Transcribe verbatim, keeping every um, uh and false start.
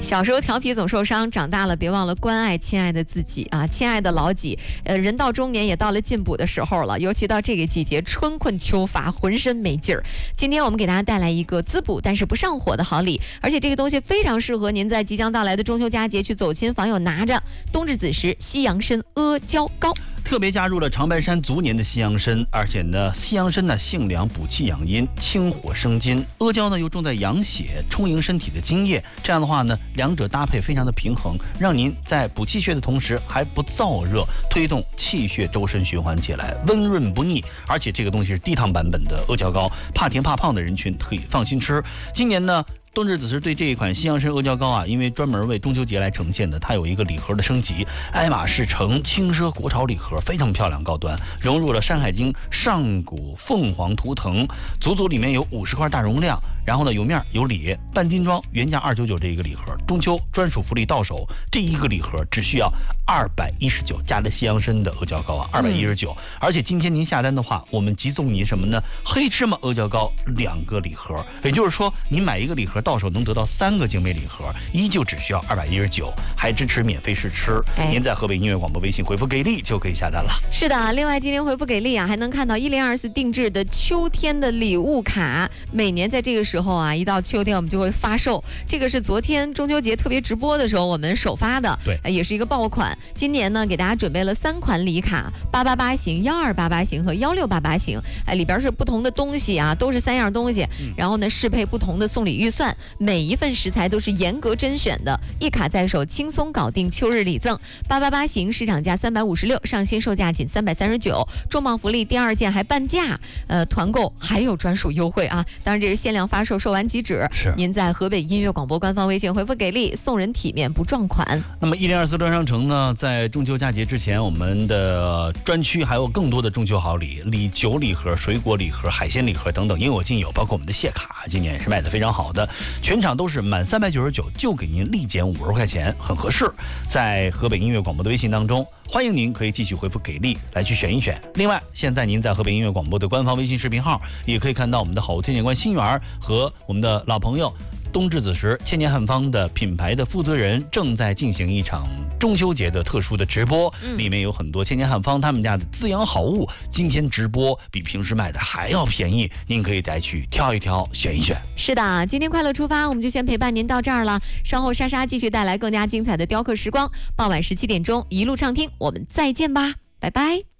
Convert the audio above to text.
小时候调皮总受伤，长大了别忘了关爱亲爱的自己啊！亲爱的老几，呃，人到中年也到了进补的时候了，尤其到这个季节，春困秋乏，浑身没劲儿。今天我们给大家带来一个滋补但是不上火的好礼，而且这个东西非常适合您在即将到来的中秋佳节去走亲访友拿着。冬至子时，西洋参阿胶糕。 特别加入了长白山足年的西洋参，而且呢，西洋参呢性凉补气养阴，清火生津；阿胶呢又重在养血，充盈身体的津液。这样的话呢，两者搭配非常的平衡，让您在补气血的同时还不燥热，推动气血周身循环起来，温润不腻。而且这个东西是低糖版本的阿胶糕，怕甜怕胖的人群可以放心吃。今年呢，冬至子时对这一款西洋参阿胶糕啊，因为专门为中秋节来呈现的，它有一个礼盒的升级，爱马仕橙轻奢国潮礼盒，非常漂亮高端，融入了《山海经》上古凤凰图腾，足足里面有五十块大容量，然后呢有面有里，半斤装，原价二九九这一个礼盒，中秋专属福利到手，这一个礼盒只需要二百一十九，加了西洋参的阿胶糕啊，二百一十九，而且今天您下单的话，我们急送你什么呢？黑芝麻阿胶糕两个礼盒，也就是说您买一个礼盒到手能得到三个精美礼盒，依旧只需要二百一十九，还支持免费试吃。哎、您在河北音乐广播微信回复给力就可以下单了。 是的，另外今天回复给力啊，还能看到一零二四定制的秋天的礼物卡。每年在这个时候啊，一到秋天我们就会发售。这个是昨天中秋节特别直播的时候我们首发的， 对， 也是一个爆款。今年呢，给大家准备了三款礼卡，八八八型、幺二八八型和幺六八八型。哎，里边是不同的东西啊，都是三样东西，嗯、然后呢适配不同的送礼预算。每一份食材都是严格甄选的，一卡在手，轻松搞定秋日礼赠。八八八型市场价三百五十六，上新售价仅三百三十九，重磅福利第二件还半价，呃，团购还有专属优惠啊！当然这是限量发售，售完即止。 是， 您在河北音乐广播官方微信回复给力，送人体面不撞款。 那么一零二四乐商城呢，在中秋佳节之前，我们的专区还有更多的中秋好礼，礼酒礼盒、水果礼盒、海鲜礼盒等等应有尽有，包括我们的蟹卡，今年也是卖的非常好的。全场都是满三百九十九就给您立减五十块钱，很合适。在河北音乐广播的微信当中，欢迎您可以继续回复给力来去选一选。另外，现在您在河北音乐广播的官方微信视频号也可以看到我们的好物推荐官新源和我们的老朋友冬至子时千年汉方的品牌的负责人正在进行一场中秋节的特殊的直播，嗯、里面有很多千年汉方他们家的滋养好物，今天直播比平时卖的还要便宜，您可以带去挑一挑选一选。 是的，今天快乐出发，我们就先陪伴您到这儿了，稍后莎莎继续带来更加精彩的雕刻时光，傍晚十七点钟一路畅听，我们再见吧，拜拜。